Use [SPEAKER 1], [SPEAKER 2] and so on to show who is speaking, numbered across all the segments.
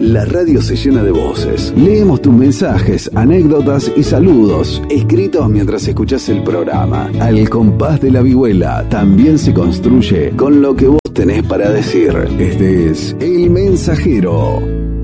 [SPEAKER 1] La radio se llena de voces. Leemos tus mensajes, anécdotas y saludos, escritos mientras escuchás el programa. Al compás de la vihuela también se construye con lo que vos tenés para decir. Este es El Mensajero.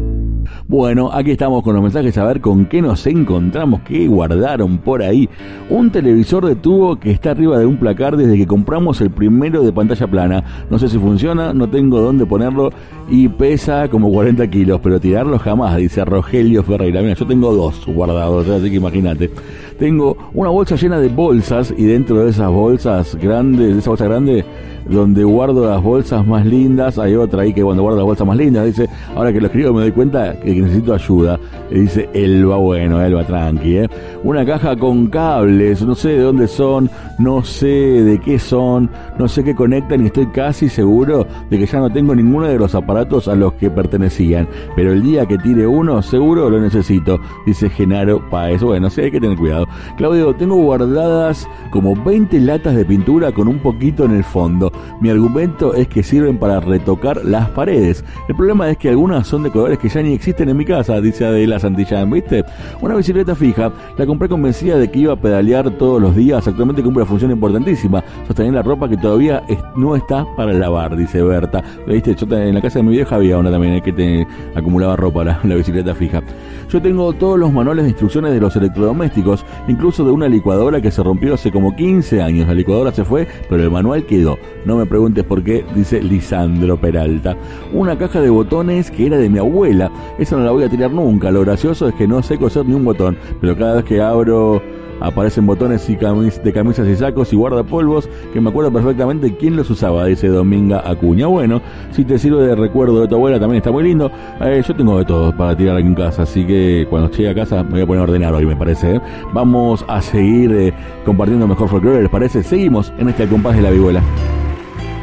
[SPEAKER 2] Bueno, aquí estamos con los mensajes, a ver con qué nos encontramos, qué guardaron por ahí. Un televisor de tubo que está arriba de un placar desde que compramos el primero de pantalla plana. No sé si funciona, no tengo dónde ponerlo y pesa como 40 kilos, pero tirarlo jamás, dice Rogelio Ferreira. Mira, yo tengo 2 guardados, así que imagínate. Tengo una bolsa llena de bolsas y dentro de esas bolsas grandes, de esa bolsa grande, donde guardo las bolsas más lindas, hay otra ahí que cuando guardo las bolsas más lindas, dice, ahora que lo escribo me doy cuenta que necesito ayuda, y dice Elba, bueno, Elba, tranqui, una caja con cables, no sé de dónde son, no sé de qué son, no sé qué conectan y estoy casi seguro de que ya no tengo ninguno de los aparatos a los que pertenecían, pero el día que tire uno, seguro lo necesito, dice Genaro Páez. Bueno, sí, hay que tener cuidado. Claudio, tengo guardadas como 20 latas de pintura con un poquito en el fondo. Mi argumento es que sirven para retocar las paredes. El problema es que algunas son de colores que ya ni existen en mi casa, dice Adela Santillán, ¿viste? Una bicicleta fija, la compré convencida de que iba a pedalear todos los días, actualmente cumple una función importantísima, sostener la ropa que todavía no está para lavar, dice Berta. ¿Viste? Yo en la casa de mi vieja había una también que te acumulaba ropa, la bicicleta fija. Yo tengo todos los manuales de instrucciones de los electrodomésticos, incluso de una licuadora que se rompió hace como 15 años. La licuadora se fue, pero el manual quedó. No me preguntes por qué, dice Lisandro Peralta. Una caja de botones que era de mi abuela. Esa no la voy a tirar nunca. Lo gracioso es que no sé coser ni un botón, pero cada vez que abro aparecen botones de camisas y sacos y guardapolvos que me acuerdo perfectamente quién los usaba, dice Dominga Acuña. Bueno, si te sirve de recuerdo de tu abuela también está muy lindo. Yo tengo de todo para tirar aquí en casa, así que cuando llegue a casa me voy a poner a ordenar hoy, me parece. Vamos a seguir compartiendo mejor folclore, ¿les parece? Seguimos en este Al Compás de la Vihuela.